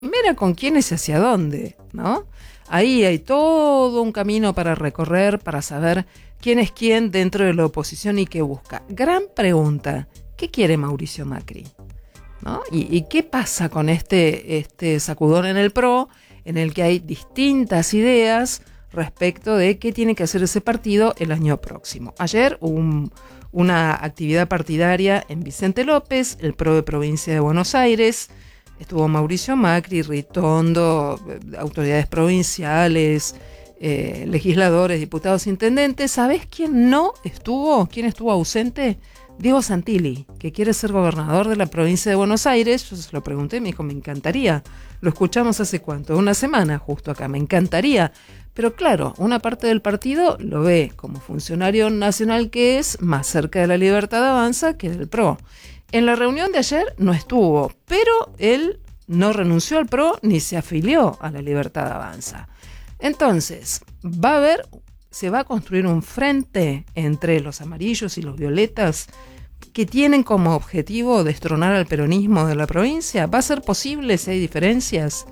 Mira con quiénes y hacia dónde, ¿no? Ahí hay todo un camino para recorrer, para saber quién es quién dentro de la oposición y qué busca. Gran pregunta, ¿qué quiere Mauricio Macri? ¿No? ¿Y qué pasa con este sacudón en el PRO, en el que hay distintas ideas respecto de qué tiene que hacer ese partido el año próximo? Ayer hubo una actividad partidaria en Vicente López, el PRO de Provincia de Buenos Aires. Estuvo Mauricio Macri, Ritondo, autoridades provinciales, legisladores, diputados, intendentes. ¿Sabés quién no estuvo? ¿Quién estuvo ausente? Diego Santilli, que quiere ser gobernador de la provincia de Buenos Aires. Yo se lo pregunté y me dijo, me encantaría. Lo escuchamos hace cuánto, una semana justo acá, me encantaría. Pero claro, una parte del partido lo ve como funcionario nacional que es más cerca de la Libertad Avanza que del PRO. En la reunión de ayer no estuvo, pero él no renunció al PRO ni se afilió a la Libertad Avanza. Entonces, se va a construir un frente entre los amarillos y los violetas que tienen como objetivo destronar al peronismo de la provincia. ¿Va a ser posible si hay diferencias?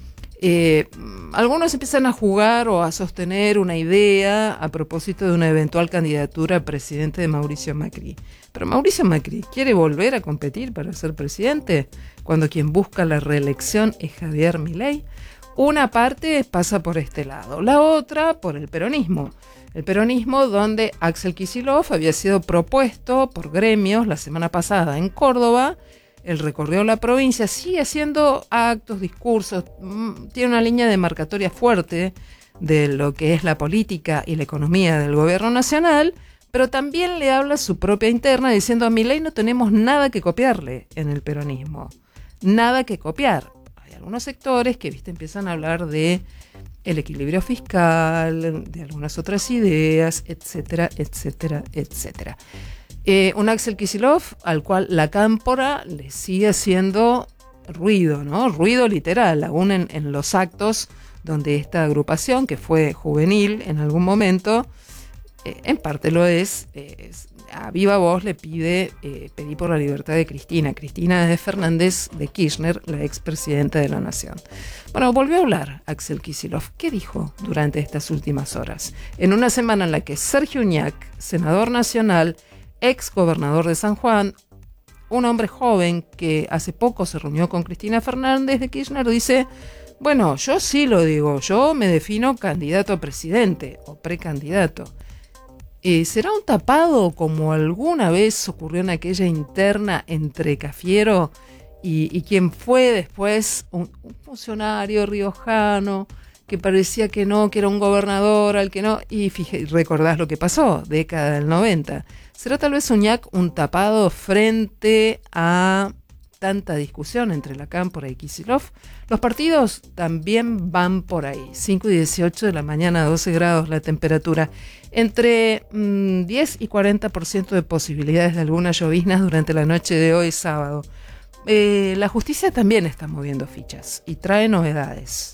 Algunos empiezan a jugar o a sostener una idea a propósito de una eventual candidatura a presidente de Mauricio Macri. Pero Mauricio Macri quiere volver a competir para ser presidente cuando quien busca la reelección es Javier Milei. Una parte pasa por este lado, la otra por el peronismo. El peronismo donde Axel Kicillof había sido propuesto por gremios la semana pasada en Córdoba. Él recorrió la provincia, sigue haciendo actos, discursos, tiene una línea demarcatoria fuerte de lo que es la política y la economía del gobierno nacional, pero también le habla a su propia interna diciendo a Milei no tenemos nada que copiarle en el peronismo, nada que copiar. Hay algunos sectores que empiezan a hablar de el equilibrio fiscal, de algunas otras ideas, etcétera, etcétera, etcétera. Un Axel Kicillof al cual la cámpora le sigue haciendo ruido, ¿no? Ruido literal, aún en los actos donde esta agrupación, que fue juvenil en algún momento, en parte lo es, a viva voz le pedí por la libertad de Cristina de Fernández de Kirchner, la expresidenta de la Nación. Bueno, volvió a hablar Axel Kicillof. ¿Qué dijo durante estas últimas horas? En una semana en la que Sergio Uñac, senador nacional, ex gobernador de San Juan, un hombre joven que hace poco se reunió con Cristina Fernández de Kirchner, dice, bueno, yo sí lo digo, yo me defino candidato a presidente o precandidato. ¿Será un tapado como alguna vez ocurrió en aquella interna entre Cafiero y quien fue después un funcionario riojano que parecía que no, que era un gobernador al que no, y recordás lo que pasó, década del 90. ¿Será tal vez Uñac un tapado frente a tanta discusión entre la cámpora y Kicillof? Los partidos también van por ahí, 5 y 18 de la mañana, 12 grados la temperatura, entre 10 y 40% de posibilidades de algunas lloviznas durante la noche de hoy sábado. La justicia también está moviendo fichas y trae novedades.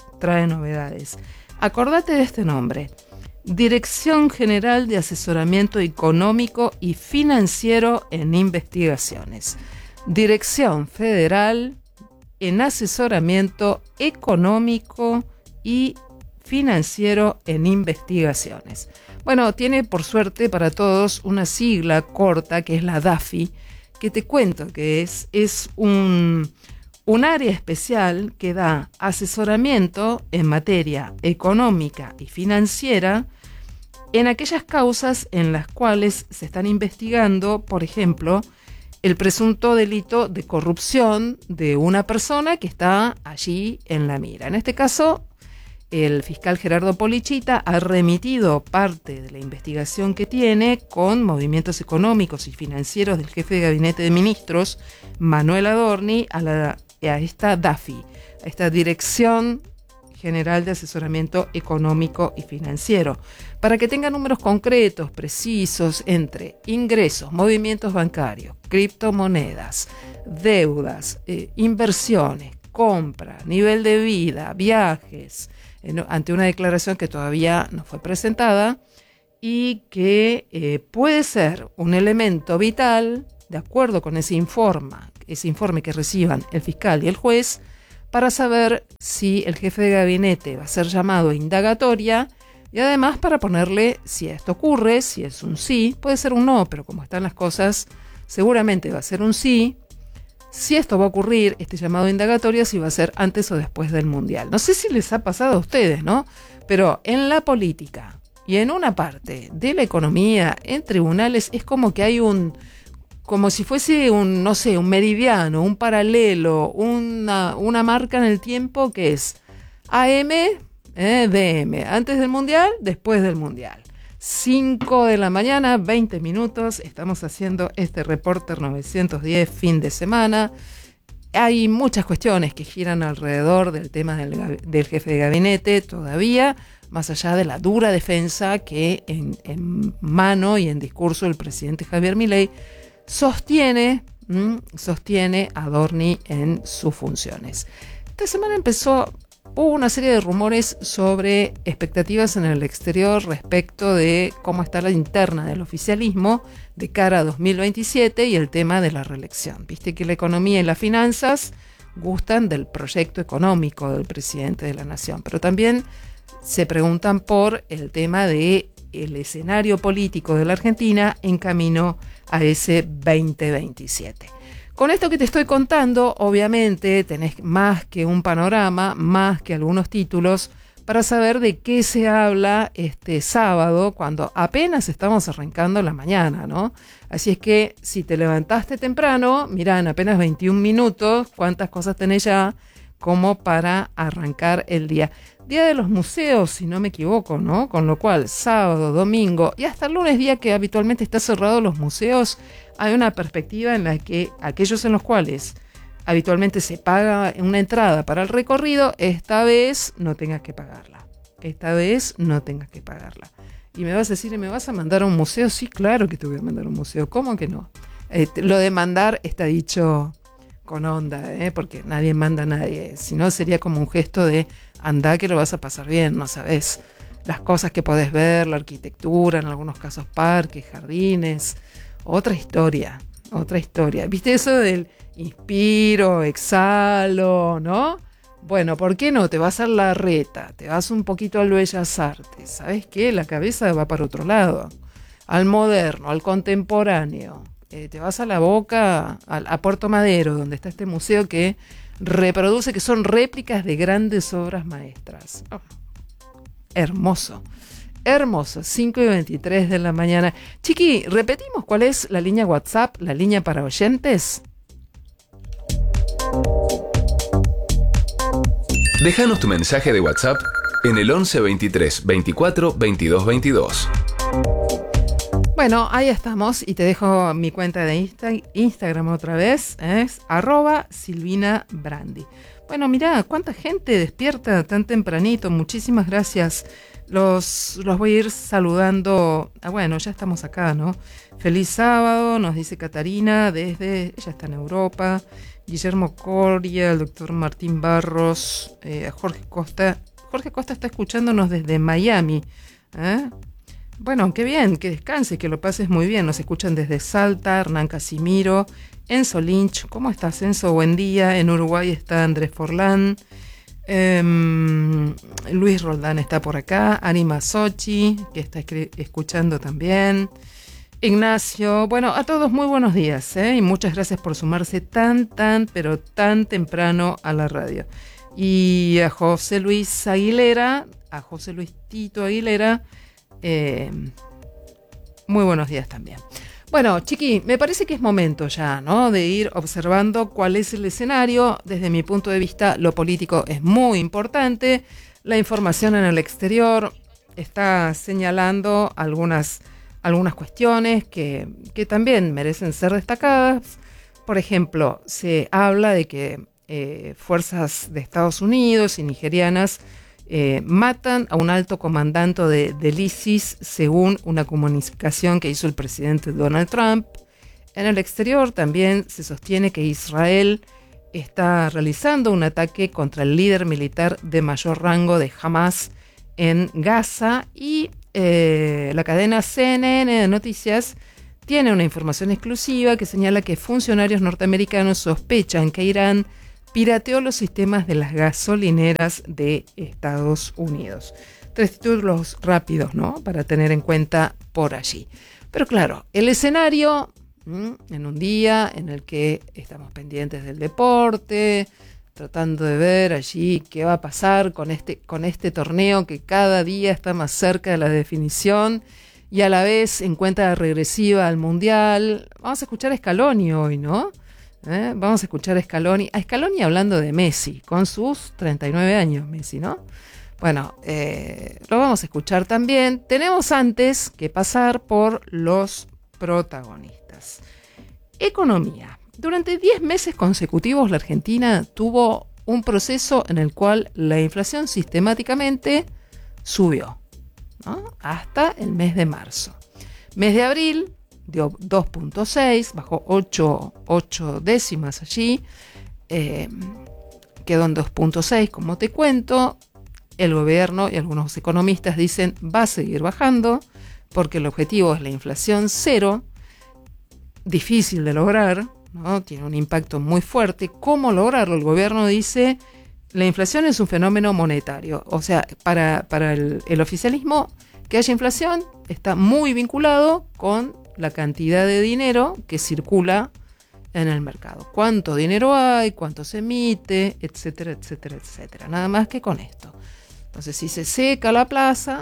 Acordate de este nombre: Dirección General de Asesoramiento Económico y Financiero en Investigaciones. Dirección Federal en Asesoramiento Económico y Financiero en Investigaciones. Bueno, tiene por suerte para todos una sigla corta que es la DAFI, que te cuento que es un área especial que da asesoramiento en materia económica y financiera en aquellas causas en las cuales se están investigando, por ejemplo, el presunto delito de corrupción de una persona que está allí en la mira. En este caso, el fiscal Gerardo Polichita ha remitido parte de la investigación que tiene con movimientos económicos y financieros del jefe de gabinete de ministros, Manuel Adorni, a esta DAFI, a esta Dirección General de Asesoramiento Económico y Financiero, para que tenga números concretos, precisos, entre ingresos, movimientos bancarios, criptomonedas, deudas, inversiones, compra, nivel de vida, viajes, ante una declaración que todavía no fue presentada y que puede ser un elemento vital, de acuerdo con ese informe que reciban el fiscal y el juez, para saber si el jefe de gabinete va a ser llamado a indagatoria y además para ponerle, si esto ocurre, si es un sí, puede ser un no, pero como están las cosas, seguramente va a ser un sí. Si esto va a ocurrir, este llamado a indagatoria, si va a ser antes o después del Mundial. No sé si les ha pasado a ustedes, ¿no? Pero en la política y en una parte de la economía, en tribunales, es como que hay como si fuese un, no sé, un meridiano, un paralelo, una marca en el tiempo que es AM, DM, antes del Mundial, después del Mundial. 5 de la mañana, 20 minutos, estamos haciendo este Reporter 910 fin de semana. Hay muchas cuestiones que giran alrededor del tema del jefe de gabinete todavía, más allá de la dura defensa que en mano y en discurso el presidente Javier Milei sostiene a Adorni en sus funciones. Esta semana hubo una serie de rumores sobre expectativas en el exterior respecto de cómo está la interna del oficialismo de cara a 2027 y el tema de la reelección. Viste que la economía y las finanzas gustan del proyecto económico del presidente de la nación, pero también se preguntan por el tema del escenario político de la Argentina en camino a ese 2027. Con esto que te estoy contando, obviamente tenés más que un panorama, más que algunos títulos, para saber de qué se habla este sábado, cuando apenas estamos arrancando la mañana, ¿no? Así es que si te levantaste temprano, mirá, en apenas 21 minutos, cuántas cosas tenés ya como para arrancar el día. Día de los museos, si no me equivoco, ¿no? Con lo cual, sábado, domingo y hasta el lunes, día que habitualmente está cerrado los museos, hay una perspectiva en la que aquellos en los cuales habitualmente se paga una entrada para el recorrido, esta vez no tengas que pagarla. Y me vas a decir, ¿me vas a mandar a un museo? Sí, claro que te voy a mandar a un museo. ¿Cómo que no? Lo de mandar está dicho con onda, porque nadie manda a nadie. Si no, sería como un gesto de andá que lo vas a pasar bien, no sabes las cosas que podés ver, la arquitectura, en algunos casos parques, jardines. Otra historia. ¿Viste eso del inspiro, exhalo, no? Bueno, ¿por qué no? Te vas a la Reta, te vas un poquito al Bellas Artes. ¿Sabes qué? La cabeza va para otro lado. Al moderno, al contemporáneo. Te vas a la Boca, a Puerto Madero, donde está este museo que reproduce, que son réplicas de grandes obras maestras. Oh, hermoso. 5:23 de la mañana. Chiqui, repetimos cuál es la línea WhatsApp, la línea para oyentes. Déjanos tu mensaje de WhatsApp en el 11 23 24 22 22. Bueno, ahí estamos y te dejo mi cuenta de Instagram otra vez, es @SilvinaBrandi. Bueno, mirá, cuánta gente despierta tan tempranito, muchísimas gracias. Los voy a ir saludando. Bueno, ya estamos acá, ¿no? Feliz sábado, nos dice Catarina, ella está en Europa. Guillermo Coria, el doctor Martín Barros, Jorge Costa. Jorge Costa está escuchándonos desde Miami. Bueno, qué bien, que descanses, que lo pases muy bien. Nos escuchan desde Salta, Hernán Casimiro, Enzo Lynch. ¿Cómo estás, Enzo? Buen día. En Uruguay está Andrés Forlán. Luis Roldán está por acá. Anima Sochi, que está escuchando también. Ignacio. Bueno, a todos muy buenos días, y muchas gracias por sumarse pero tan temprano a la radio. Y a José Luis Aguilera, a José Luis Tito Aguilera, muy buenos días también. Bueno, Chiqui, me parece que es momento ya, ¿no?, de ir observando cuál es el escenario. Desde mi punto de vista, lo político es muy importante. La información en el exterior está señalando algunas cuestiones que también merecen ser destacadas. Por ejemplo, se habla de que fuerzas de Estados Unidos y nigerianas matan a un alto comandante del ISIS, según una comunicación que hizo el presidente Donald Trump. En el exterior también se sostiene que Israel está realizando un ataque contra el líder militar de mayor rango de Hamas en Gaza, y la cadena CNN de noticias tiene una información exclusiva que señala que funcionarios norteamericanos sospechan que Irán pirateó los sistemas de las gasolineras de Estados Unidos. 3 títulos rápidos, ¿no? Para tener en cuenta por allí. Pero claro, el escenario, en un día en el que estamos pendientes del deporte, tratando de ver allí qué va a pasar con este torneo que cada día está más cerca de la definición y a la vez en cuenta regresiva al Mundial. Vamos a escuchar a Scaloni hoy, ¿no? Vamos a escuchar a Scaloni hablando de Messi, con sus 39 años Messi, ¿no? Bueno, lo vamos a escuchar también. Tenemos antes que pasar por los protagonistas. Economía. Durante 10 meses consecutivos la Argentina tuvo un proceso en el cual la inflación sistemáticamente subió, ¿no? Hasta el mes de marzo. Mes de abril dio 2.6, bajó 8 décimas allí, quedó en 2.6 como te cuento. El gobierno y algunos economistas dicen va a seguir bajando porque el objetivo es la inflación cero, difícil de lograr, ¿no? Tiene un impacto muy fuerte. ¿Cómo lograrlo? El gobierno dice la inflación es un fenómeno monetario, o sea, para el oficialismo que haya inflación está muy vinculado con la cantidad de dinero que circula en el mercado. ¿Cuánto dinero hay? ¿Cuánto se emite? Etcétera, etcétera, etcétera. Nada más que con esto. Entonces, si se seca la plaza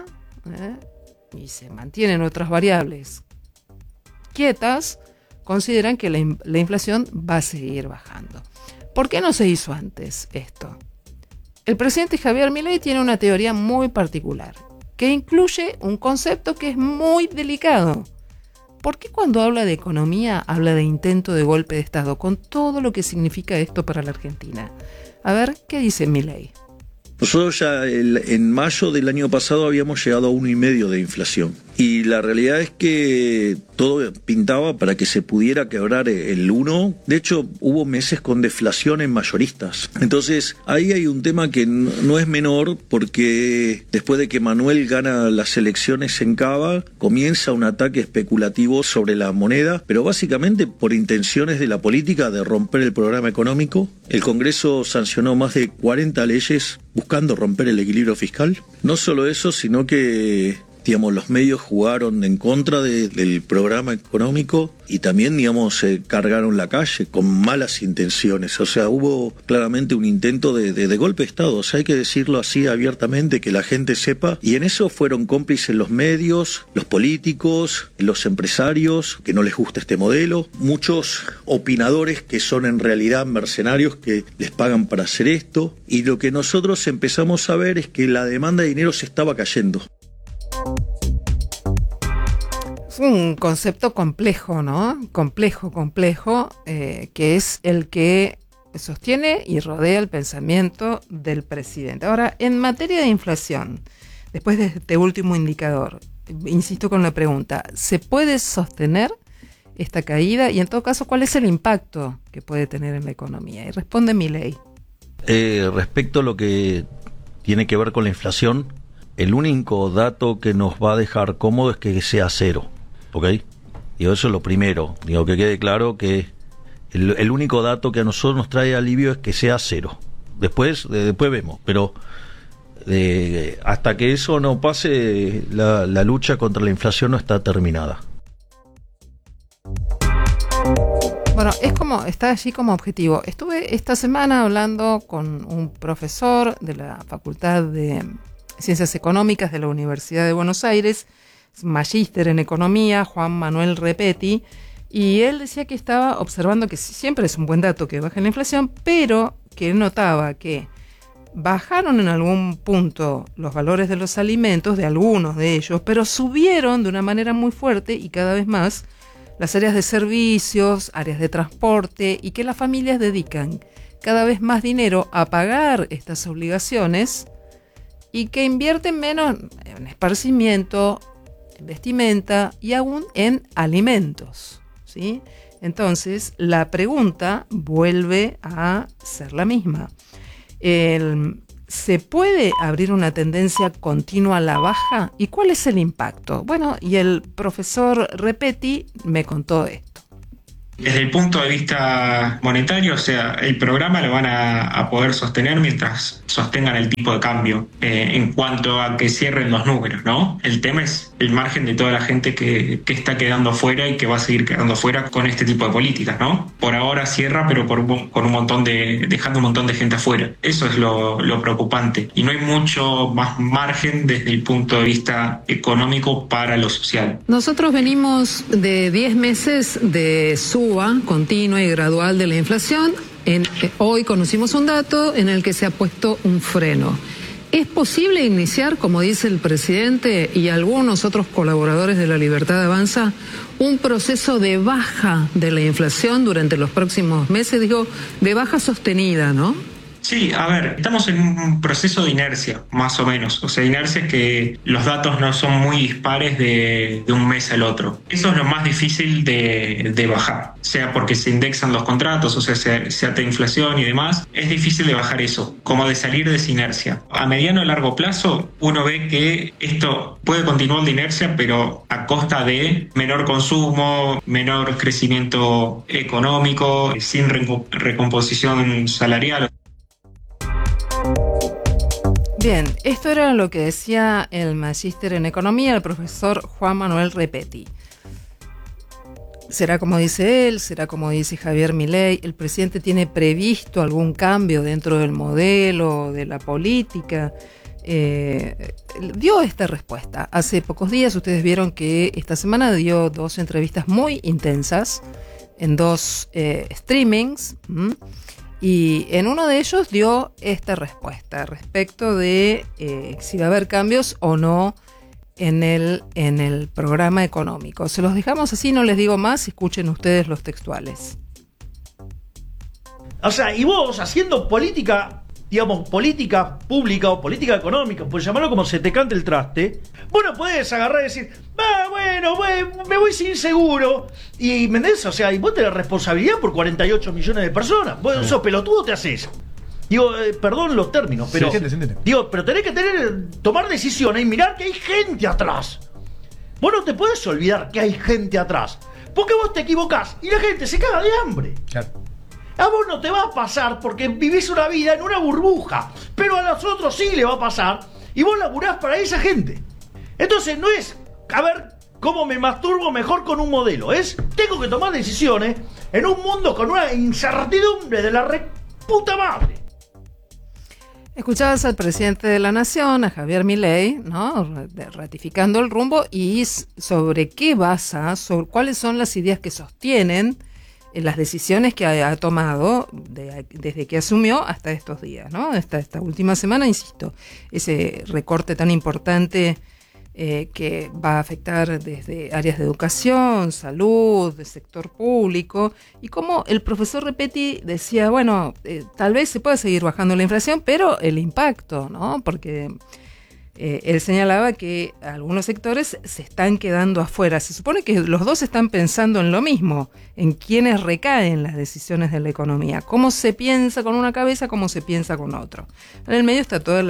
y se mantienen otras variables quietas, consideran que la inflación va a seguir bajando. ¿Por qué no se hizo antes esto? El presidente Javier Milei tiene una teoría muy particular, que incluye un concepto que es muy delicado. ¿Por qué cuando habla de economía habla de intento de golpe de Estado, con todo lo que significa esto para la Argentina? A ver, ¿qué dice Milei? Nosotros ya en mayo del año pasado habíamos llegado a 1,5% de inflación. Y la realidad es que todo pintaba para que se pudiera quebrar el 1. De hecho, hubo meses con deflación en mayoristas. Entonces, ahí hay un tema que no es menor, porque después de que Manuel gana las elecciones en Cava, comienza un ataque especulativo sobre la moneda, pero básicamente por intenciones de la política de romper el programa económico. El Congreso sancionó más de 40 leyes buscando romper el equilibrio fiscal. No solo eso, sino que los medios jugaron en contra del programa económico y también, cargaron la calle con malas intenciones. O sea, hubo claramente un intento de golpe de Estado. O sea, hay que decirlo así abiertamente, que la gente sepa. Y en eso fueron cómplices los medios, los políticos, los empresarios, que no les gusta este modelo. Muchos opinadores que son en realidad mercenarios que les pagan para hacer esto. Y lo que nosotros empezamos a ver es que la demanda de dinero se estaba cayendo. Es un concepto complejo, ¿no? Complejo, que es el que sostiene y rodea el pensamiento del presidente. Ahora, en materia de inflación, después de este último indicador, insisto con la pregunta, ¿se puede sostener esta caída? Y en todo caso, ¿cuál es el impacto que puede tener en la economía? Y responde Milei. Respecto a lo que tiene que ver con la inflación, el único dato que nos va a dejar cómodo es que sea cero, ¿ok? Y eso es lo primero. Digo, que quede claro que el único dato que a nosotros nos trae alivio es que sea cero. Después vemos, pero hasta que eso no pase, la lucha contra la inflación no está terminada. Bueno, está allí como objetivo. Estuve esta semana hablando con un profesor de la Facultad de Ciencias Económicas de la Universidad de Buenos Aires, magíster en economía, Juan Manuel Repetti, y él decía que estaba observando que siempre es un buen dato que baje la inflación, pero que notaba que bajaron en algún punto los valores de los alimentos, de algunos de ellos, pero subieron de una manera muy fuerte y cada vez más las áreas de servicios, áreas de transporte, y que las familias dedican cada vez más dinero a pagar estas obligaciones y que invierten menos en esparcimiento, en vestimenta y aún en alimentos, ¿sí? Entonces, la pregunta vuelve a ser la misma. ¿Se puede abrir una tendencia continua a la baja? ¿Y cuál es el impacto? Bueno, y el profesor Repetti me contó esto. Desde el punto de vista monetario, o sea, el programa lo van a poder sostener mientras sostengan el tipo de cambio en cuanto a que cierren los números, ¿no? El tema es el margen de toda la gente que está quedando fuera y que va a seguir quedando fuera con este tipo de políticas, ¿no? Por ahora cierra, pero con un montón dejando un montón de gente afuera. Eso es lo preocupante. Y no hay mucho más margen desde el punto de vista económico para lo social. Nosotros venimos de 10 meses de suba continua y gradual de la inflación. Hoy conocimos un dato en el que se ha puesto un freno. ¿Es posible iniciar, como dice el presidente y algunos otros colaboradores de La Libertad Avanza, un proceso de baja de la inflación durante los próximos meses? Digo, de baja sostenida, ¿no? Sí, a ver, estamos en un proceso de inercia, más o menos. O sea, inercia es que los datos no son muy dispares de un mes al otro. Eso es lo más difícil de bajar, sea porque se indexan los contratos, o sea, se ata inflación y demás. Es difícil de bajar eso, como de salir de esa inercia. A mediano y largo plazo, uno ve que esto puede continuar la inercia, pero a costa de menor consumo, menor crecimiento económico, sin recomposición salarial. Bien, esto era lo que decía el magíster en economía, el profesor Juan Manuel Repetti. ¿Será como dice él? ¿Será como dice Javier Milei? ¿El presidente tiene previsto algún cambio dentro del modelo, de la política? Dio esta respuesta. Hace pocos días ustedes vieron que esta semana dio 2 entrevistas muy intensas en 2 streamings. Y en uno de ellos dio esta respuesta respecto de si va a haber cambios o no en el programa económico. Se los dejamos así, no les digo más, escuchen ustedes los textuales. O sea, y vos haciendo política, digamos, política pública o política económica, pues llamarlo como se te cante el traste, vos no podés agarrar y decir, me voy sin seguro, y ¿me entendés? O sea, y vos tenés responsabilidad por 48 millones de personas, vos sos pelotudo, te haces. Digo, perdón los términos, pero se entiende. Digo, pero tenés que tomar decisiones y mirar que hay gente atrás. Vos no te podés olvidar que hay gente atrás, porque vos te equivocás y la gente se caga de hambre. Claro. A vos no te va a pasar porque vivís una vida en una burbuja, pero a los otros sí le va a pasar y vos laburás para esa gente. Entonces no es, a ver cómo me masturbo mejor con un modelo, es, tengo que tomar decisiones en un mundo con una incertidumbre de la reputa madre. Escuchabas al presidente de la Nación, a Javier Milei, ¿no? Ratificando el rumbo y sobre qué basa, sobre cuáles son las ideas que sostienen las decisiones que ha tomado desde que asumió hasta estos días, ¿no? Esta última semana, insisto, ese recorte tan importante que va a afectar desde áreas de educación, salud, de sector público, y como el profesor Repetti decía, bueno, tal vez se pueda seguir bajando la inflación, pero el impacto, ¿no? Porque él señalaba que algunos sectores se están quedando afuera. Se supone que los dos están pensando en lo mismo, en quiénes recaen las decisiones de la economía, cómo se piensa con una cabeza, cómo se piensa con otro. En el medio está toda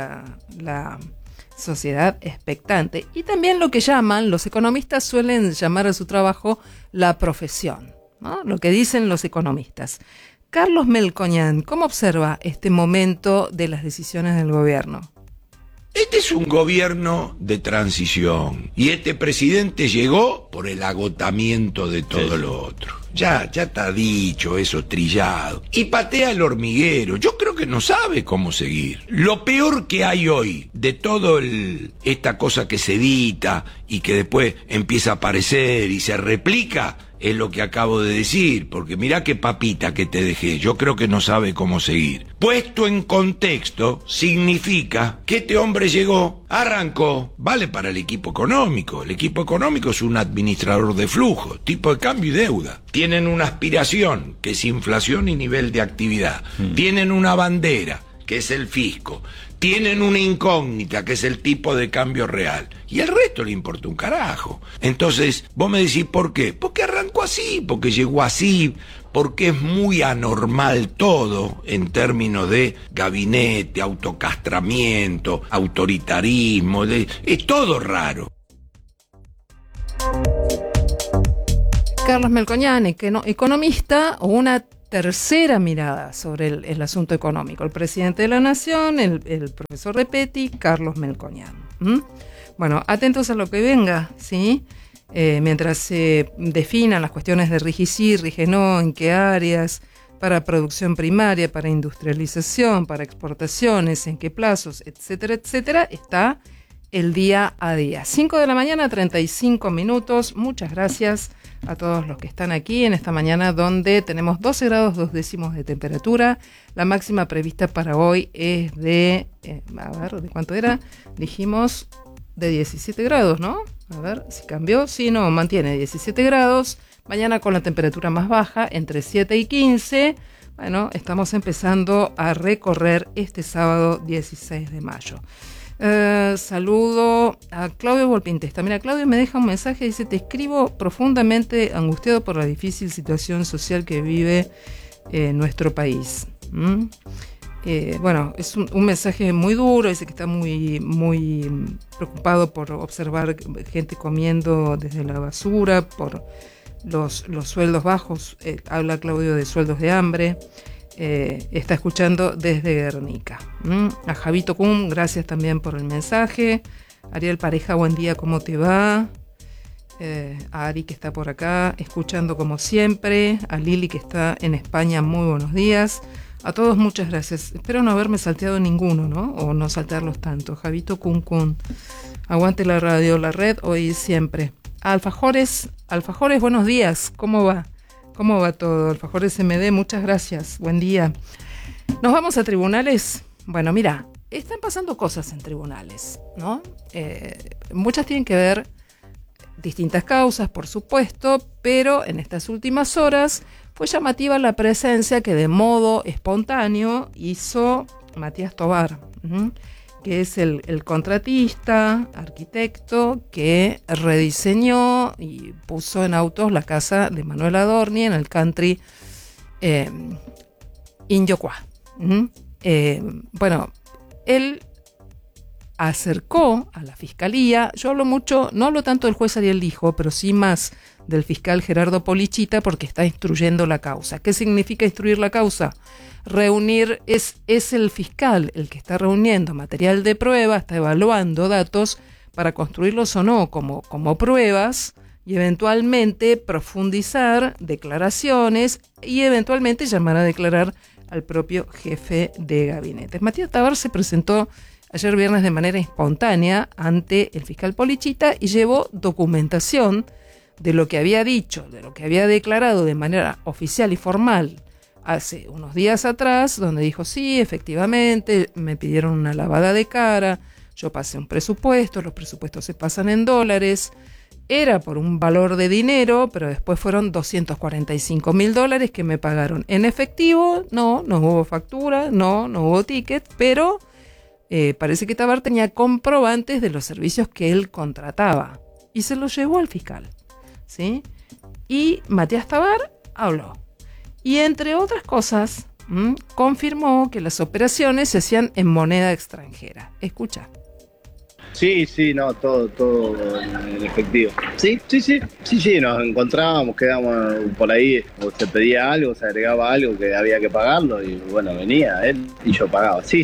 la sociedad expectante. Y también lo que los economistas suelen llamar a su trabajo la profesión, ¿no? Lo que dicen los economistas. Carlos Melconian, ¿cómo observa este momento de las decisiones del gobierno? Este es un gobierno de transición y este presidente llegó por el agotamiento de todo lo otro. Ya está dicho, eso trillado. Y patea el hormiguero. Yo creo que no sabe cómo seguir. Lo peor que hay hoy de todo esta cosa que se edita y que después empieza a aparecer y se replica es lo que acabo de decir, porque mirá qué papita que te dejé, yo creo que no sabe cómo seguir. Puesto en contexto, significa que este hombre llegó, arrancó, vale para el equipo económico es un administrador de flujo, tipo de cambio y deuda. Tienen una aspiración, que es inflación y nivel de actividad. Tienen una bandera, que es el fisco. Tienen una incógnita, que es el tipo de cambio real. Y el resto le importa un carajo. Entonces, vos me decís, ¿por qué? Porque arrancó así, porque llegó así, porque es muy anormal todo en términos de gabinete, autocastramiento, autoritarismo, es todo raro. Carlos Melconian, economista, o una tercera mirada sobre el asunto económico. El presidente de la Nación, el profesor Repetti, Carlos Melconian. Bueno, atentos a lo que venga, ¿sí? Mientras se definan las cuestiones de RIGI sí, RIGI no, en qué áreas, para producción primaria, para industrialización, para exportaciones, en qué plazos, etcétera, etcétera, está el día a día. 5 de la mañana, 35 minutos. Muchas gracias a todos los que están aquí en esta mañana, donde tenemos 12 grados 2 décimos de temperatura. La máxima prevista para hoy es de, a ver, ¿de cuánto era? Dijimos de 17 grados, ¿no? A ver si cambió. Sí, no, mantiene 17 grados. Mañana con la temperatura más baja, entre 7 y 15. Bueno, estamos empezando a recorrer este sábado 16 de mayo. Saludo a Claudio Volpintesta. Mira, Claudio me deja un mensaje, dice: te escribo profundamente angustiado por la difícil situación social que vive nuestro país. Bueno, es un mensaje muy duro, dice que está muy preocupado por observar gente comiendo desde la basura, por los sueldos bajos. Habla Claudio de sueldos de hambre. Está escuchando desde Guernica. A Javito Cum, gracias también por el mensaje. Ariel Pareja, buen día, ¿cómo te va? A Ari, que está por acá, escuchando como siempre. A Lili, que está en España, muy buenos días. A todos muchas gracias. Espero no haberme salteado ninguno, ¿no? O no saltarlos tanto. Javito Cum. Aguante la radio, la red, hoy y siempre. A Alfajores, buenos días, ¿cómo va? ¿Cómo va todo? Alfajores MD, muchas gracias. Buen día. ¿Nos vamos a tribunales? Bueno, mira, están pasando cosas en tribunales, ¿no? Muchas tienen que ver, distintas causas, por supuesto, pero en estas últimas horas fue llamativa la presencia que de modo espontáneo hizo Matías Tobar, que es el contratista, arquitecto, que rediseñó y puso en autos la casa de Manuel Adorni en el country Inyocuá. Bueno, él acercó a la fiscalía. Yo no hablo tanto del juez Ariel Lijo, pero sí más del fiscal Gerardo Polichita, porque está instruyendo la causa. ¿Qué significa instruir la causa? Reunir, es el fiscal el que está reuniendo material de prueba, está evaluando datos para construirlos o no como pruebas, y eventualmente profundizar declaraciones y eventualmente llamar a declarar al propio jefe de gabinete. Matías Tobar se presentó ayer viernes de manera espontánea ante el fiscal Polichita y llevó documentación de lo que había dicho, de lo que había declarado de manera oficial y formal hace unos días atrás, donde dijo: sí, efectivamente, me pidieron una lavada de cara, yo pasé un presupuesto, los presupuestos se pasan en dólares, era por un valor de dinero, pero después fueron $245.000 que me pagaron en efectivo. No hubo factura, no hubo ticket, pero parece que Tobar tenía comprobantes de los servicios que él contrataba y se los llevó al fiscal, ¿sí? Y Matías Tobar habló y, entre otras cosas, confirmó que las operaciones se hacían en moneda extranjera. Escucha. Sí, no, todo en efectivo. Sí, nos encontrábamos, quedamos por ahí, o se pedía algo, se agregaba algo que había que pagarlo y bueno, venía él y yo pagaba. Sí,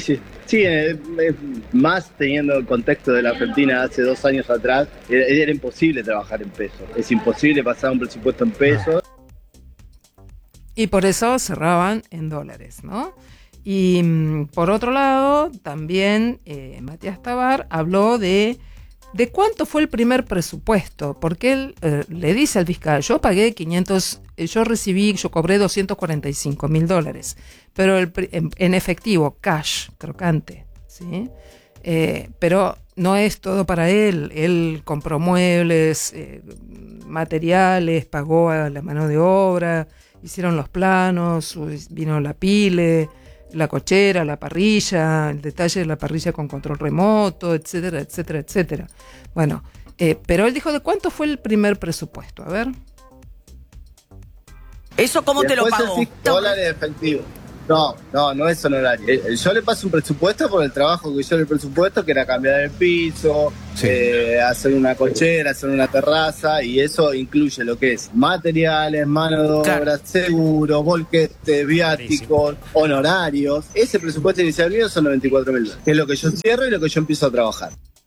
más teniendo el contexto de la Argentina hace 2 años atrás, era imposible trabajar en pesos, es imposible pasar un presupuesto en pesos. Y por eso cerraban en dólares, ¿no? Y por otro lado, también Matías Tobar habló de cuánto fue el primer presupuesto, porque él le dice al fiscal: yo pagué yo cobré $245.000, pero en efectivo, cash, crocante, ¿sí? Pero no es todo para él compró muebles, materiales, pagó a la mano de obra, hicieron los planos, vino la pile, la cochera, la parrilla, el detalle de la parrilla con control remoto, etcétera, etcétera, etcétera. Bueno, pero él dijo de cuánto fue el primer presupuesto. A ver. ¿Eso cómo te lo pagó? $5 efectivo. No es honorario. Yo le paso un presupuesto por el trabajo que yo el presupuesto, que era cambiar el piso, hacer una cochera, hacer una terraza, y eso incluye lo que es materiales, mano de obra, seguros, volquetes, viáticos, honorarios. Ese presupuesto inicial mío son $94.000, que es lo que yo cierro y lo que yo empiezo a trabajar.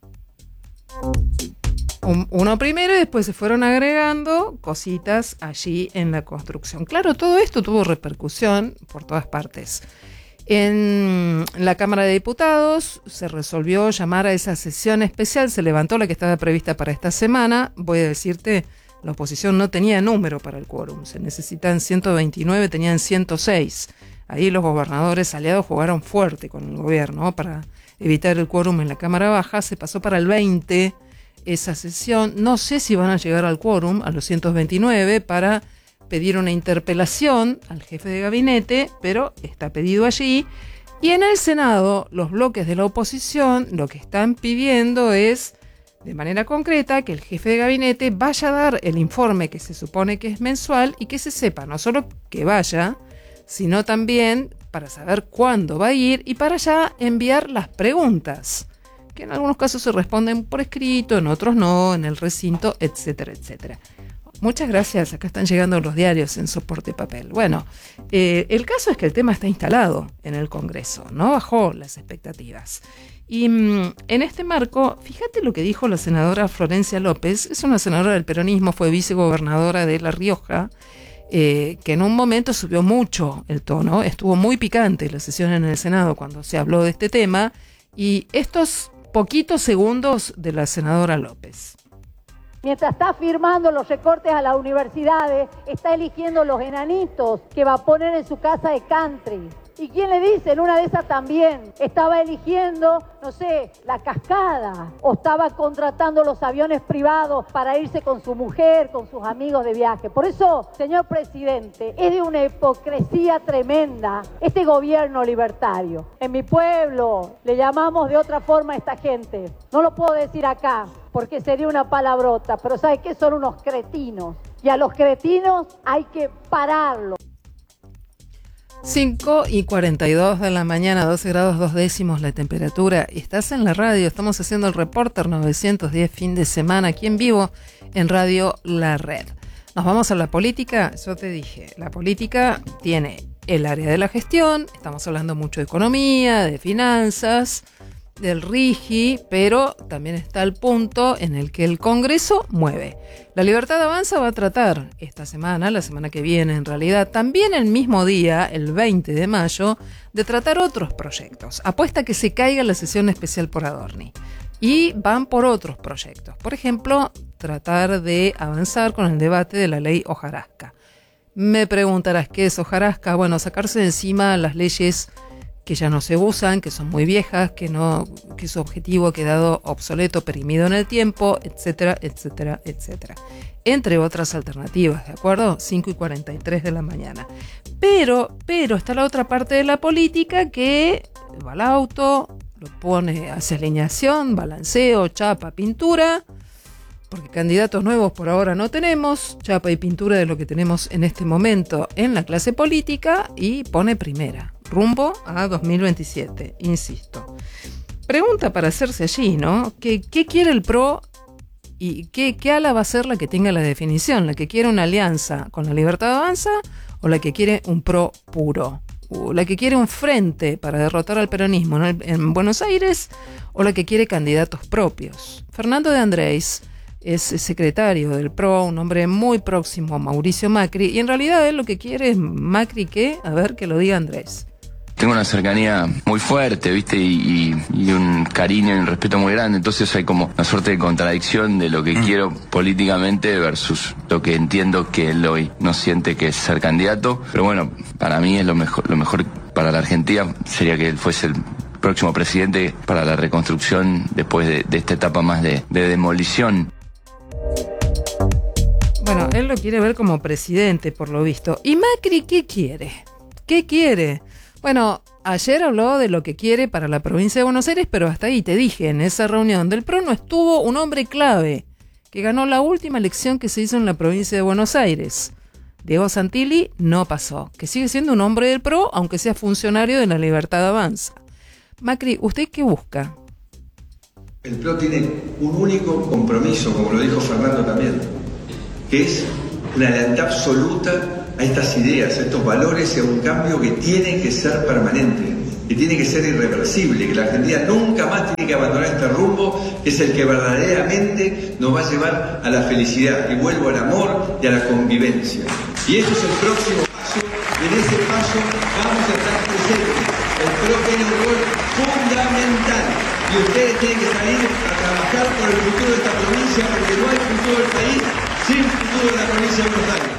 Uno primero y después se fueron agregando cositas allí en la construcción. Claro, todo esto tuvo repercusión por todas partes. En la Cámara de Diputados se resolvió llamar a esa sesión especial, se levantó la que estaba prevista para esta semana. Voy a decirte, la oposición no tenía número para el quórum, se necesitan 129, tenían 106. Ahí los gobernadores aliados jugaron fuerte con el gobierno para evitar el quórum en la Cámara Baja, se pasó para el 20 esa sesión. No sé si van a llegar al quórum, a los 129, para pedir una interpelación al jefe de gabinete, pero está pedido allí. Y en el Senado, los bloques de la oposición lo que están pidiendo es, de manera concreta, que el jefe de gabinete vaya a dar el informe que se supone que es mensual y que se sepa no solo que vaya, sino también para saber cuándo va a ir y para ya enviar las preguntas, que en algunos casos se responden por escrito, en otros no, en el recinto, etcétera, etcétera. Muchas gracias, acá están llegando los diarios en soporte papel. Bueno, el caso es que el tema está instalado en el Congreso, no bajó las expectativas. Y en este marco, fíjate lo que dijo la senadora Florencia López, es una senadora del peronismo, fue vicegobernadora de La Rioja, que en un momento subió mucho el tono, estuvo muy picante la sesión en el Senado cuando se habló de este tema, y estos poquitos segundos de la senadora López. Mientras está firmando los recortes a las universidades, está eligiendo los enanitos que va a poner en su casa de country. ¿Y quién le dice? En una de esas también estaba eligiendo, no sé, la cascada, o estaba contratando los aviones privados para irse con su mujer, con sus amigos de viaje. Por eso, señor presidente, es de una hipocresía tremenda este gobierno libertario. En mi pueblo le llamamos de otra forma a esta gente. No lo puedo decir acá porque sería una palabrota, pero ¿sabe qué? Son unos cretinos. Y a los cretinos hay que pararlos. 5:42 de la mañana, 12 grados 2 décimos la temperatura. Estás en la radio, estamos haciendo el Reporter 910 fin de semana aquí en vivo en Radio La Red. Nos vamos a la política. Yo te dije, la política tiene el área de la gestión, estamos hablando mucho de economía, de finanzas, del RIGI, pero también está el punto en el que el Congreso mueve. La Libertad Avanza va a tratar esta semana, la semana que viene en realidad, también el mismo día, el 20 de mayo, de tratar otros proyectos. Apuesta que se caiga la sesión especial por Adorni. Y van por otros proyectos. Por ejemplo, tratar de avanzar con el debate de la ley hojarasca. Me preguntarás, ¿qué es hojarasca? Bueno, sacarse de encima las leyes que ya no se usan, que son muy viejas, que su objetivo ha quedado obsoleto, perimido en el tiempo, etcétera, etcétera, etcétera. Entre otras alternativas, ¿de acuerdo? 5:43 de la mañana. Pero está la otra parte de la política que va al auto, lo pone, hace alineación, balanceo, chapa, pintura, porque candidatos nuevos por ahora no tenemos, chapa y pintura de lo que tenemos en este momento en la clase política y pone primera. Rumbo a 2027, insisto. Pregunta para hacerse allí, ¿no? ¿Qué quiere el PRO y qué ala va a ser la que tenga la definición? ¿La que quiere una alianza con la Libertad Avanza o la que quiere un PRO puro? ¿O la que quiere un frente para derrotar al peronismo en Buenos Aires o la que quiere candidatos propios? Fernando de Andrés es secretario del PRO, un hombre muy próximo a Mauricio Macri, y en realidad él lo que quiere es Macri que, a ver, que lo diga Andrés. Tengo una cercanía muy fuerte, ¿viste? Y un cariño y un respeto muy grande. Entonces hay como una suerte de contradicción de lo que quiero políticamente versus lo que entiendo que él hoy no siente que es ser candidato. Pero bueno, para mí es lo mejor para la Argentina sería que él fuese el próximo presidente para la reconstrucción después de esta etapa más de demolición. Bueno, él lo quiere ver como presidente, por lo visto. ¿Y Macri qué quiere? ¿Qué quiere? Bueno, ayer habló de lo que quiere para la provincia de Buenos Aires, pero hasta ahí te dije, en esa reunión del PRO no estuvo un hombre clave que ganó la última elección que se hizo en la provincia de Buenos Aires. Diego Santilli no pasó, que sigue siendo un hombre del PRO, aunque sea funcionario de La Libertad Avanza. Macri, ¿usted qué busca? El PRO tiene un único compromiso, como lo dijo Fernando también, que es una lealtad absoluta a estas ideas, a estos valores y a un cambio que tiene que ser permanente, que tiene que ser irreversible, que la Argentina nunca más tiene que abandonar este rumbo, que es el que verdaderamente nos va a llevar a la felicidad, y vuelvo al amor y a la convivencia. Y eso es el próximo paso, y en ese paso vamos a estar presentes. El PRO tiene un rol fundamental, y ustedes tienen que salir a trabajar por el futuro de esta provincia, porque no hay futuro del país sin futuro de la provincia de Buenos Aires.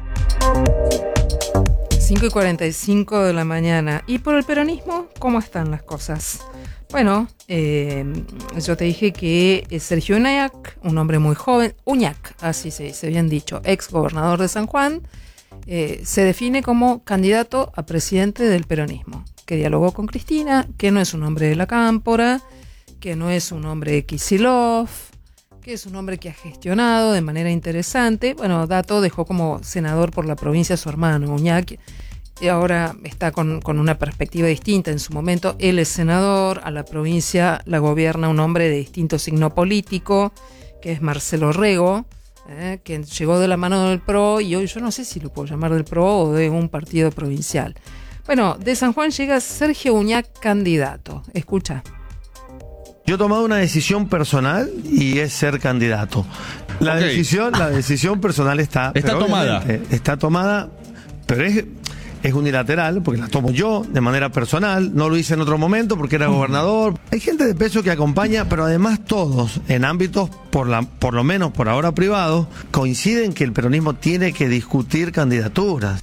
5:45 de la mañana. ¿Y por el peronismo cómo están las cosas? Bueno, yo te dije que Sergio Uñac, un hombre muy joven, Uñac, así se dice, bien dicho, ex gobernador de San Juan, se define como candidato a presidente del peronismo, que dialogó con Cristina, que no es un hombre de la Cámpora, que no es un hombre de Kicillof, que es un hombre que ha gestionado de manera interesante. Bueno, Dato dejó como senador por la provincia a su hermano, Uñac, y ahora está con una perspectiva distinta. En su momento, él es senador, a la provincia la gobierna un hombre de distinto signo político, que es Marcelo Rego, que llegó de la mano del PRO, y hoy yo no sé si lo puedo llamar del PRO o de un partido provincial. Bueno, de San Juan llega Sergio Uñac, candidato. Escucha. Yo he tomado una decisión personal y es ser candidato. La decisión personal está tomada. Está tomada, pero es unilateral, porque la tomo yo de manera personal. No lo hice en otro momento porque era gobernador. Hay gente de peso que acompaña, pero además todos, en ámbitos por lo menos por ahora privados, coinciden que el peronismo tiene que discutir candidaturas.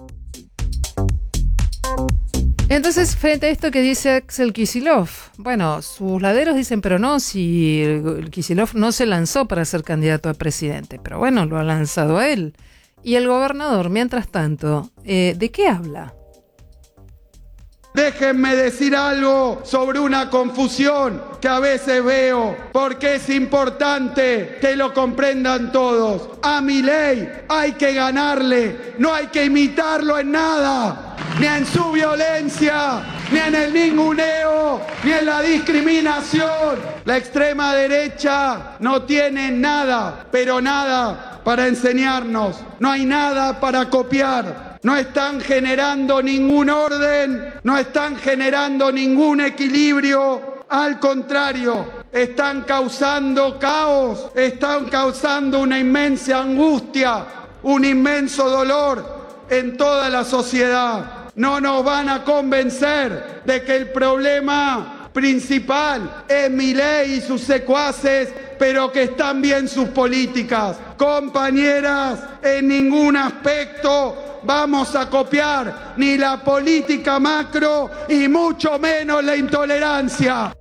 Entonces, frente a esto que dice Axel Kicillof, bueno, sus laderos dicen, pero no, si el Kicillof no se lanzó para ser candidato a presidente, pero bueno, lo ha lanzado a él. Y el gobernador, mientras tanto, ¿de qué habla? Déjenme decir algo sobre una confusión que a veces veo, porque es importante que lo comprendan todos. A Milei hay que ganarle, no hay que imitarlo en nada, ni en su violencia, ni en el ninguneo, ni en la discriminación. La extrema derecha no tiene nada, pero nada para enseñarnos, no hay nada para copiar. No están generando ningún orden, no están generando ningún equilibrio, al contrario, están causando caos, están causando una inmensa angustia, un inmenso dolor en toda la sociedad. No nos van a convencer de que el problema principal es Milei y sus secuaces, pero que están bien sus políticas. Compañeras, en ningún aspecto vamos a copiar ni la política macro y mucho menos la intolerancia.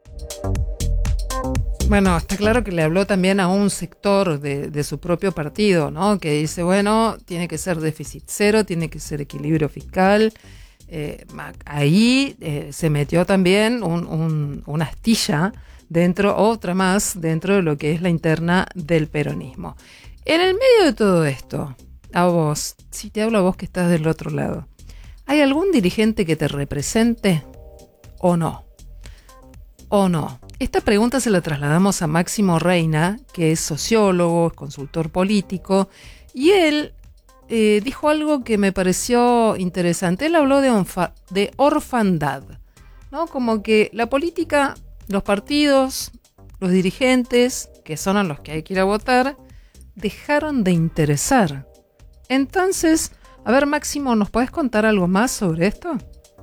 Bueno, está claro que le habló también a un sector de su propio partido, ¿no? Que dice, bueno, tiene que ser déficit cero, tiene que ser equilibrio fiscal. Ahí se metió también una astilla dentro, otra más, dentro de lo que es la interna del peronismo. En el medio de todo esto, a vos, si te hablo a vos que estás del otro lado, ¿hay algún dirigente que te represente o no? ¿O no? Esta pregunta se la trasladamos a Máximo Reina, que es sociólogo, es consultor político, y él dijo algo que me pareció interesante. Él habló de orfandad, ¿no? Como que la política, los partidos, los dirigentes, que son a los que hay que ir a votar, dejaron de interesar. Entonces, a ver, Máximo, ¿nos podés contar algo más sobre esto?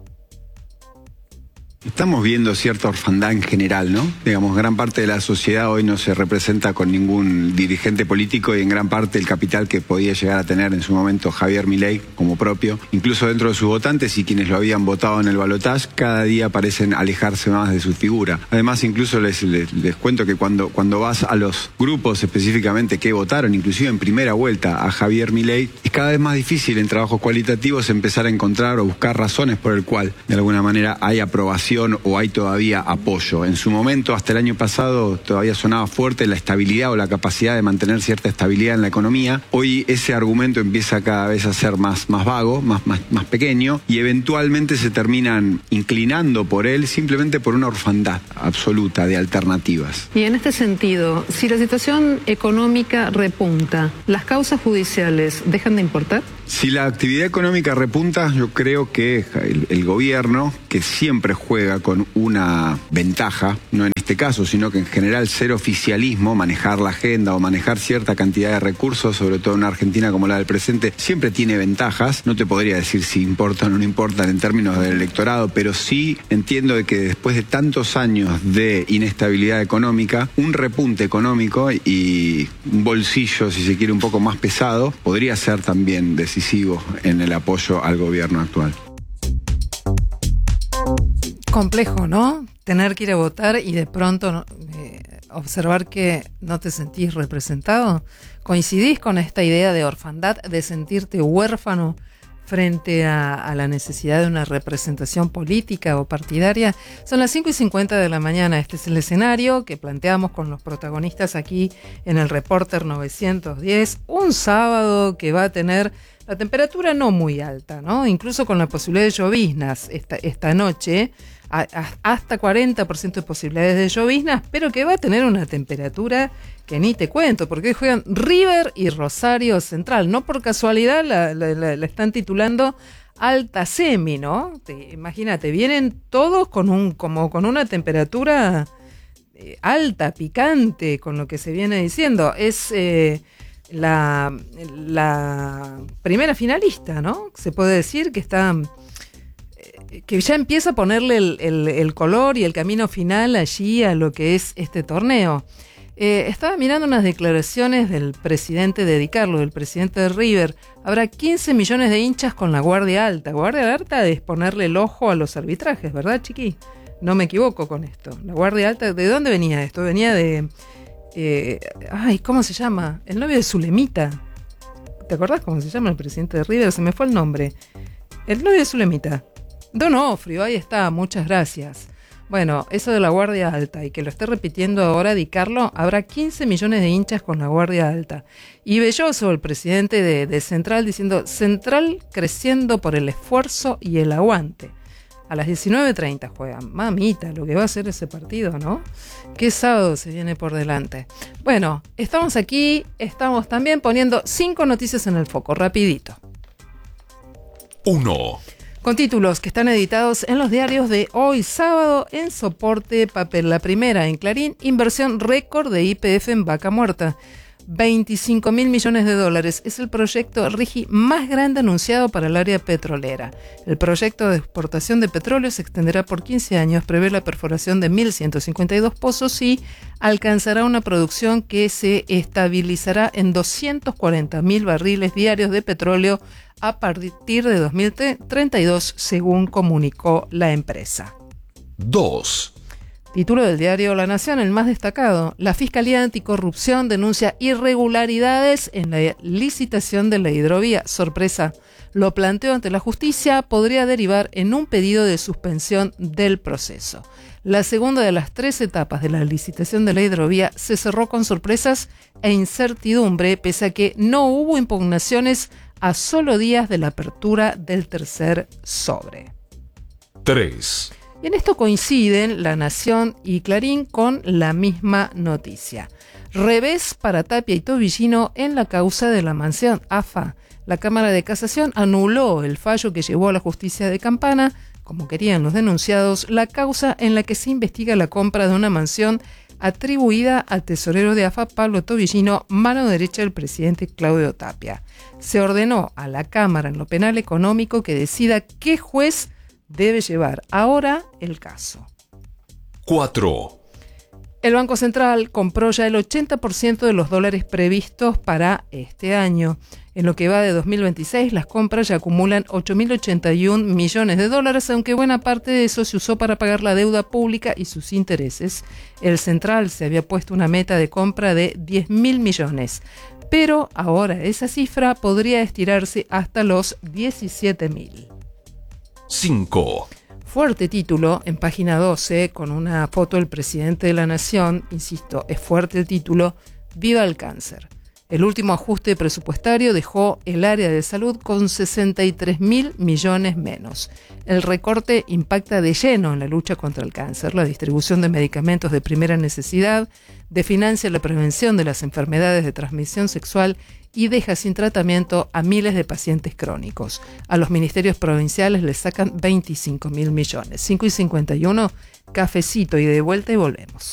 Estamos viendo cierta orfandad en general, ¿no? Digamos, gran parte de la sociedad hoy no se representa con ningún dirigente político, y en gran parte el capital que podía llegar a tener en su momento Javier Milei como propio, incluso dentro de sus votantes y quienes lo habían votado en el balotaje, cada día parecen alejarse más de su figura. Además, incluso les cuento que cuando vas a los grupos específicamente que votaron, inclusive en primera vuelta, a Javier Milei, es cada vez más difícil en trabajos cualitativos empezar a encontrar o buscar razones por el cual, de alguna manera, hay aprobación inflación o hay todavía apoyo? En su momento, hasta el año pasado, todavía sonaba fuerte la estabilidad o la capacidad de mantener cierta estabilidad en la economía. Hoy ese argumento empieza cada vez a ser más vago, más pequeño, y eventualmente se terminan inclinando por él simplemente por una orfandad absoluta de alternativas. Y en este sentido, si la situación económica repunta, ¿las causas judiciales dejan de importar? Si la actividad económica repunta, yo creo que el gobierno, que siempre juega con una ventaja, no en este caso, sino que en general ser oficialismo, manejar la agenda o manejar cierta cantidad de recursos, sobre todo en una Argentina como la del presente, siempre tiene ventajas. No te podría decir si importan o no importan en términos del electorado, pero sí entiendo de que después de tantos años de inestabilidad económica, un repunte económico y un bolsillo, si se quiere, un poco más pesado, podría ser también decisivo en el apoyo al gobierno actual. Complejo, ¿no? Tener que ir a votar y de pronto observar que no te sentís representado. ¿Coincidís con esta idea de orfandad, de sentirte huérfano frente a la necesidad de una representación política o partidaria? Son las 5:50 de la mañana. Este es el escenario que planteamos con los protagonistas aquí en el Reporter 910. Un sábado que va a tener la temperatura no muy alta, ¿no? Incluso con la posibilidad de lloviznas esta noche, hasta 40% de posibilidades de lloviznas, pero que va a tener una temperatura que ni te cuento, porque hoy juegan River y Rosario Central. No por casualidad la están titulando alta semi, ¿no? Imagínate, vienen todos con una temperatura alta, picante, con lo que se viene diciendo. Es la primera finalista, ¿no? Se puede decir que está, que ya empieza a ponerle el color y el camino final allí a lo que es este torneo. Estaba mirando unas declaraciones del presidente de Di Carlo, del presidente de River. Habrá 15 millones de hinchas con la guardia alta. Guardia alta es ponerle el ojo a los arbitrajes, ¿verdad, chiqui? No me equivoco con esto. La guardia alta, ¿de dónde venía esto? Venía de... ¿cómo se llama? El novio de Zulemita. ¿Te acordás cómo se llama el presidente de River? Se me fue el nombre. El novio de Zulemita. Donofrio, ahí está, muchas gracias. Bueno, eso de la guardia alta, y que lo esté repitiendo ahora Di Carlo, habrá 15 millones de hinchas con la guardia alta. Y Belloso, el presidente de Central, diciendo: Central creciendo por el esfuerzo y el aguante. A las 19:30 juegan. Mamita, lo que va a ser ese partido, ¿no? ¿Qué sábado se viene por delante? Bueno, estamos aquí, estamos también poniendo 5 noticias en el foco, rapidito. 1. Con títulos que están editados en los diarios de hoy sábado en soporte papel. La primera en Clarín: inversión récord de YPF en Vaca Muerta. 25.000 millones de dólares es el proyecto RIGI más grande anunciado para el área petrolera. El proyecto de exportación de petróleo se extenderá por 15 años, prevé la perforación de 1.152 pozos y alcanzará una producción que se estabilizará en 240.000 barriles diarios de petróleo a partir de 2032, según comunicó la empresa. 2. Título del diario La Nación, el más destacado: la Fiscalía Anticorrupción denuncia irregularidades en la licitación de la hidrovía. Sorpresa, lo planteó ante la justicia, podría derivar en un pedido de suspensión del proceso. La segunda de las 3 etapas de la licitación de la hidrovía se cerró con sorpresas e incertidumbre, pese a que no hubo impugnaciones a solo días de la apertura del tercer sobre. 3. Y en esto coinciden La Nación y Clarín con la misma noticia. Revés para Tapia y Tobillino en la causa de la mansión AFA. La Cámara de Casación anuló el fallo que llevó a la justicia de Campana, como querían los denunciados, la causa en la que se investiga la compra de una mansión atribuida al tesorero de AFA, Pablo Tobillino, mano derecha del presidente Claudio Tapia. Se ordenó a la Cámara en lo penal económico que decida qué juez debe llevar ahora el caso. 4. El Banco Central compró ya el 80% de los dólares previstos para este año. En lo que va de 2026, las compras ya acumulan 8.081 millones de dólares, aunque buena parte de eso se usó para pagar la deuda pública y sus intereses. El Central se había puesto una meta de compra de 10.000 millones, pero ahora esa cifra podría estirarse hasta los 17.000. 5. Fuerte título en página 12 con una foto del presidente de la Nación. Insisto, es fuerte el título. Viva el cáncer. El último ajuste presupuestario dejó el área de salud con 63.000 millones menos. El recorte impacta de lleno en la lucha contra el cáncer, la distribución de medicamentos de primera necesidad, desfinancia la prevención de las enfermedades de transmisión sexual y deja sin tratamiento a miles de pacientes crónicos. A los ministerios provinciales les sacan 25.000 millones. 5:51, cafecito y de vuelta y volvemos.